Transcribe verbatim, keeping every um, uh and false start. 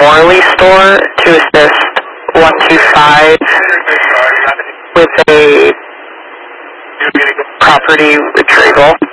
Morley store to assist one two five with a property retrieval.